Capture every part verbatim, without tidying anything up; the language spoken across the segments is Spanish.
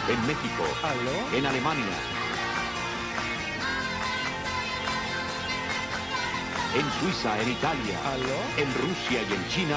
En México. ¿Aló? En Alemania. En Suiza, en Italia. ¿Aló? En Rusia y en China.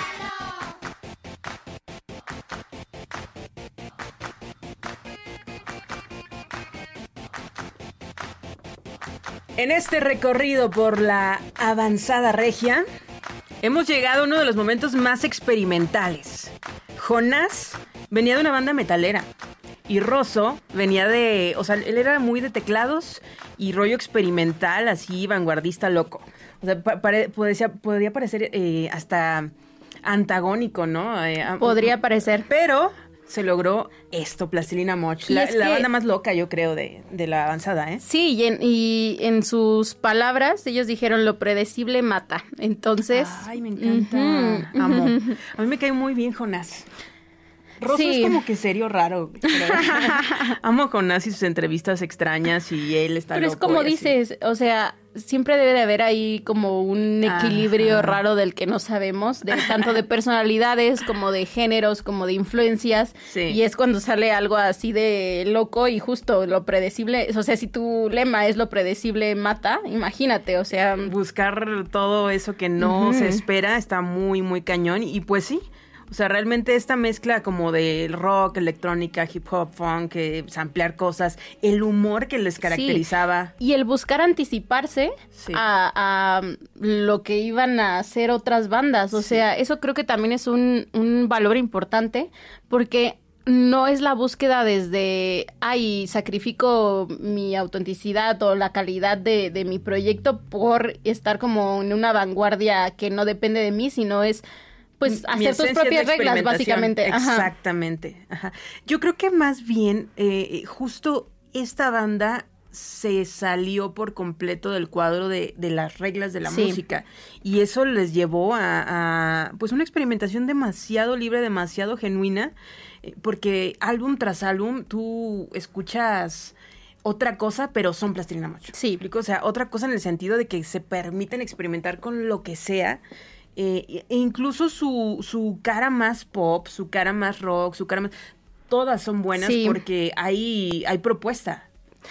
En este recorrido por la avanzada regia, hemos llegado a uno de los momentos más experimentales. Jonás venía de una banda metalera y Rosso venía de... O sea, él era muy de teclados y rollo experimental, así vanguardista loco. O sea, pa- pare- podría, podría parecer eh, hasta antagónico, ¿no? Eh, Podría parecer. Pero se logró esto, Plastilina Mosh. Y La, es la que- banda más loca, yo creo, de, de la avanzada, ¿eh? Sí, y en, y en sus palabras, ellos dijeron lo predecible mata. Entonces... Ay, me encanta. Ujú. Amo. A mí me cae muy bien Jonás. Rosso Sí. es como que serio raro. Pero amo a Jonás y sus entrevistas extrañas y él está Pero loco. es como y así. dices, o sea, siempre debe de haber ahí como un equilibrio Ajá. raro del que no sabemos, de tanto de personalidades como de géneros, como de influencias. Sí. Y es cuando sale algo así de loco y justo lo predecible. O sea, si tu lema es lo predecible mata, imagínate, o sea... Buscar todo eso que no Ujú. se espera está muy, muy cañón. Y pues sí. O sea, realmente esta mezcla como de rock, electrónica, hip hop, funk, eh, samplear cosas, el humor que les caracterizaba. Y el buscar anticiparse Sí. a, a lo que iban a hacer otras bandas. O Sí. sea, eso creo que también es un, un valor importante porque no es la búsqueda desde, ay, sacrifico mi autenticidad o la calidad de, de mi proyecto por estar como en una vanguardia que no depende de mí, sino es... pues Mi hacer tus esencia es propias de reglas, experimentación. básicamente. Ajá. Exactamente. Ajá. Yo creo que más bien, eh, justo esta banda se salió por completo del cuadro de, de las reglas de la Sí. música. Y eso les llevó a, a, pues una experimentación demasiado libre, demasiado genuina, eh, porque álbum tras álbum tú escuchas otra cosa, pero son Plastilina Mosh. Sí. ¿Me explico? O sea, otra cosa en el sentido de que se permiten experimentar con lo que sea. Eh, e incluso su, su cara más pop, su cara más rock, su cara más... Todas son buenas Sí. porque hay, hay propuesta.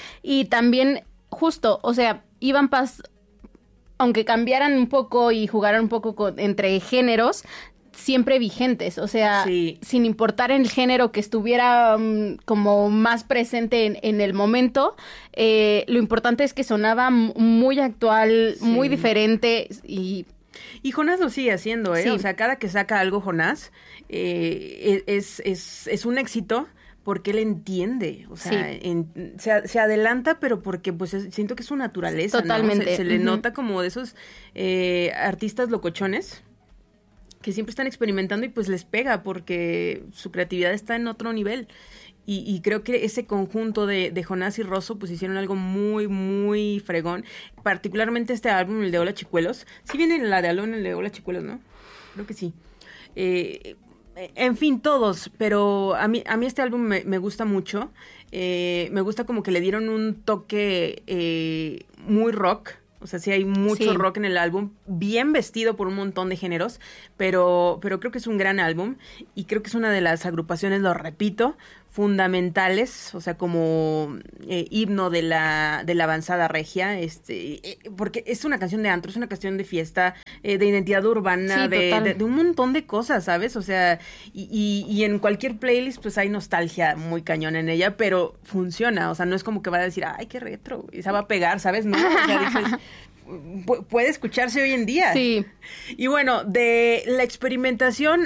Y también, justo, o sea, iban pas... aunque cambiaran un poco y jugaran un poco con- entre géneros, siempre vigentes, o sea, Sí. sin importar el género que estuviera um, como más presente en, en el momento, eh, lo importante es que sonaba m- muy actual, Sí. muy diferente y... Y Jonás lo sigue haciendo, ¿eh? Sí. O sea, cada que saca algo Jonás eh, es, es, es un éxito porque él entiende, o sea, Sí. en- se, se adelanta, pero porque pues es- siento que es su naturaleza, ¿no? Totalmente. Se, se le Ujú. nota como de esos eh, artistas locochones que siempre están experimentando y pues les pega porque su creatividad está en otro nivel. Y, y creo que ese conjunto de, de Jonás y Rosso pues hicieron algo muy, muy fregón. Particularmente este álbum, el de Hola Chicuelos. Sí viene la de Alone, el de Hola Chicuelos, ¿no? Creo que sí. Eh, en fin, todos, pero a mí, a mí este álbum me, me gusta mucho. Eh, me gusta como que le dieron un toque eh, muy rock. O sea, sí hay mucho Sí. rock en el álbum, bien vestido por un montón de géneros, pero, pero creo que es un gran álbum y creo que es una de las agrupaciones, lo repito, fundamentales, o sea, como eh, himno de la, de la avanzada regia, este, eh, porque es una canción de antro, es una canción de fiesta, eh, de identidad urbana, Sí, de, total. de, de un montón de cosas, ¿sabes? O sea, y, y, y en cualquier playlist pues hay nostalgia muy cañón en ella, pero funciona, o sea, no es como que va a decir, ay, qué retro, esa va a pegar, ¿sabes? No, o sea, dices, pu- puede escucharse hoy en día. Sí. Y bueno, de la experimentación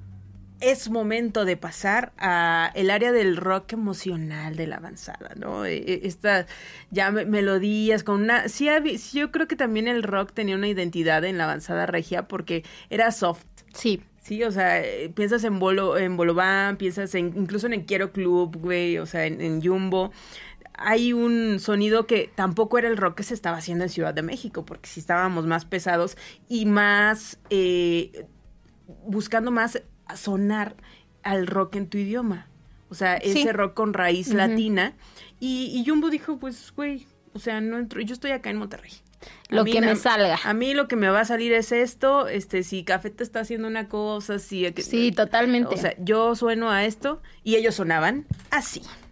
es momento de pasar a el área del rock emocional de la avanzada, ¿no? E- e- Estas ya me- melodías con una... Sí, habi- sí, yo creo que también el rock tenía una identidad en la avanzada regia porque era soft. Sí. Sí, o sea, eh, piensas en Bolo, en Bolobán, piensas en, incluso en el Quiero Club, güey, o sea, en, en Jumbo. Hay un sonido que tampoco era el rock que se estaba haciendo en Ciudad de México, porque sí estábamos más pesados y más, eh, buscando más sonar al rock en tu idioma. O sea, ese Sí. rock con raíz Ujú. latina. Y, y Jumbo dijo, pues, güey, o sea, no entro, yo estoy acá en Monterrey. Lo mí que na- me salga. A mí lo que me va a salir es esto, este, si Café te está haciendo una cosa, si... Sí, totalmente. O sea, yo sueno a esto y ellos sonaban así.